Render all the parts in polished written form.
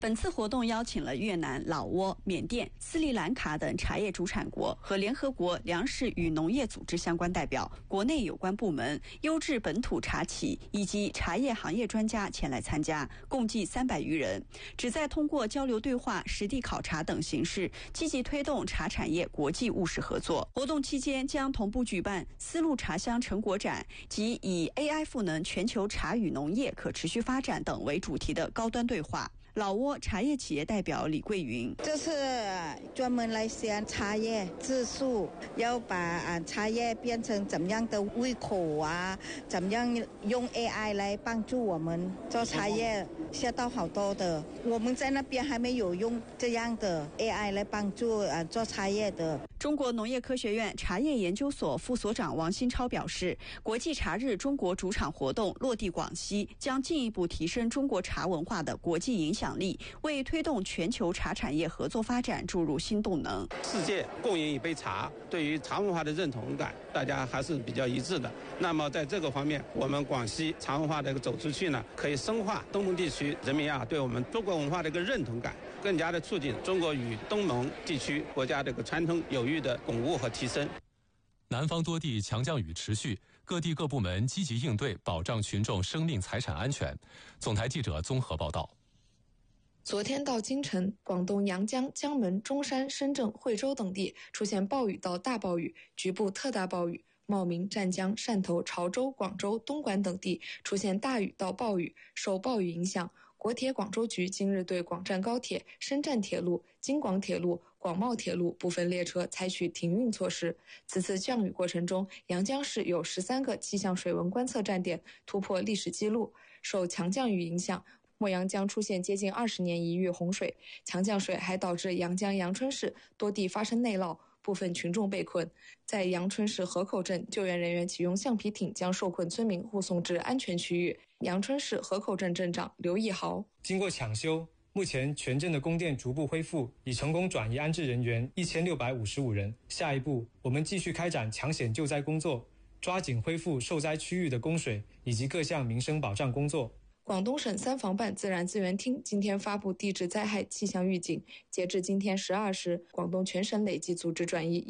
本次活动邀请了越南、老挝、缅甸、斯里兰卡等茶叶主产国和联合国粮食与农业组织相关代表、国内有关部门、优质本土茶企以及茶叶行业专家前来参加，共计300余人，旨在通过交流对话、实地考察等形式，积极推动茶产业国际务实合作。活动期间将同步举办丝路茶乡成果展及以 AI 赋能全球茶与农业可持续发展等为主题的高端对话。老挝茶叶企业代表李桂云， 这是专门来讲茶叶质素，要把茶叶变成怎么样的胃口啊，怎么样用 AI 来帮助我们做茶叶，学到好多的。我们在那边还没有用这样的 AI 来帮助做茶叶的。 中国农业科学院茶叶研究所副所长王新超表示，国际茶日中国主场活动落地广西，将进一步提升中国茶文化的国际影响力，为推动全球茶产业合作发展注入新动能。 世界共饮一杯茶，对于茶文化的认同感，大家还是比较一致的。那么在这个方面，我们广西茶文化的一个走出去呢，可以深化东盟地区人民对我们中国文化的一个认同感，更加的促进中国与东盟地区国家的一个传统友谊的巩固和提升。 南方多地强降雨持续，各地各部门积极应对，保障群众生命财产安全。总台记者综合报道。 昨天到今晨，广东阳江、江门、中山、深圳、惠州等地出现暴雨到大暴雨，局部特大暴雨。茂名、湛江、汕头、潮州、广州、东莞等地出现大雨到暴雨。受暴雨影响，国铁广州局今日对广湛高铁、深湛铁路、京广铁路、广茂铁路部分列车采取停运措施。此次降雨过程中，阳江市有13个气象水文观测站点突破历史记录。受强降雨影响，墨阳江出现接近20年一遇洪水，强降水还导致阳江阳春市多地发生内涝，部分群众被困。在阳春市河口镇，救援人员启用橡皮艇将受困村民护送至安全区域。阳春市河口镇镇长刘义豪， 经过抢修，目前全镇的供电逐步恢复，已成功转移安置人员1655人。下一步，我们继续开展抢险救灾工作，抓紧恢复受灾区域的供水以及各项民生保障工作。 广东省三防办自然资源厅今天发布地质灾害气象预警，截至今天12时，广东全省累计组织转移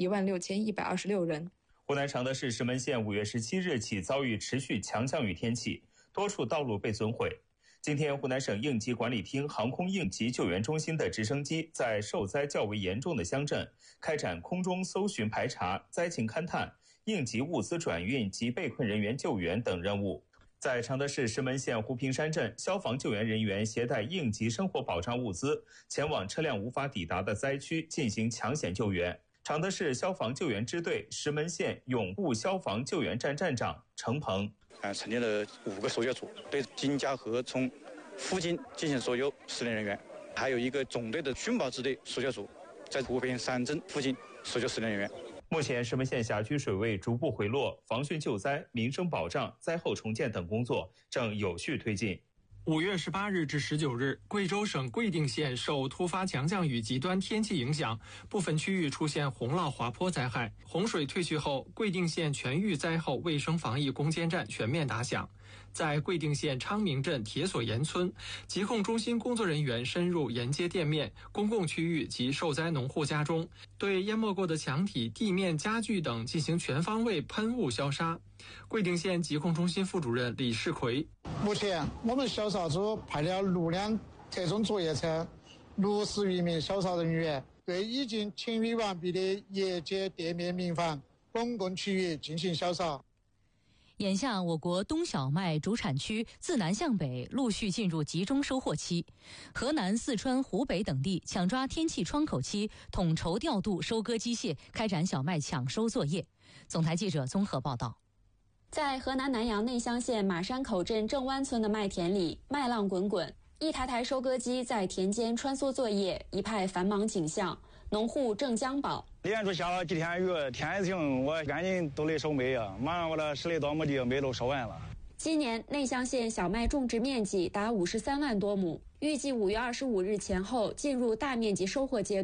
16126人。 湖南常德市石门县5月17日起遭遇持续强降雨天气，多处道路被损毁。今天，湖南省应急管理厅航空应急救援中心的直升机在受灾较为严重的乡镇开展空中搜寻排查、灾情勘探、应急物资转运及被困人员救援等任务。在常德市石门县湖平山镇，消防救援人员携带应急生活保障物资前往车辆无法抵达的灾区进行抢险救援。常德市消防救援支队石门县永固消防救援站站长程鹏， 成立了5个搜救组，对金家河村附近进行搜救10名人员，还有一个总队的殉保支队搜救组，在湖平山镇附近搜救10名人员。 目前石门县辖区水位逐步回落，防汛救灾、民生保障、灾后重建等工作正有序推进。 5月18日至19日，贵州省贵定县受突发强降雨极端天气影响，部分区域出现洪涝滑坡灾害。洪水退去后，贵定县全域灾后卫生防疫攻坚战全面打响。在贵定县昌明镇铁索岩村，疾控中心工作人员深入沿街店面、公共区域及受灾农户家中，对淹没过的墙体、地面、家具等进行全方位喷雾消杀。贵定县疾控中心副主任李世奎， 目前我们消杀组派了6辆特种作业车，60余名消杀人员，对已经清理完毕的业界店面民房、公共区域进行消杀。 眼下，我国冬小麦主产区自南向北陆续进入集中收获期，河南、四川、湖北等地抢抓天气窗口期，统筹调度收割机械，开展小麦抢收作业。总台记者综合报道。 在河南南阳内乡县马山口镇正湾村的麦田里，麦浪滚滚，一台台收割机在田间穿梭作业，一派繁忙景象。农户郑江宝， 连着下了几天雨，天也晴，我赶紧都得收麦啊！马上我的10来多亩地麦都收完了。 今年内乡县小麦种植面积达53万多亩，预计5月25日前后进入大面积收获阶段。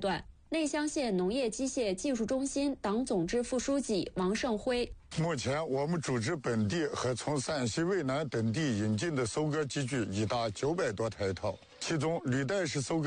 内乡县农业机械技术中心党总支副书记王胜辉。 目前我们组织本地和从陕西渭南等地引进的收割机具已达900多台套，其中履带式收割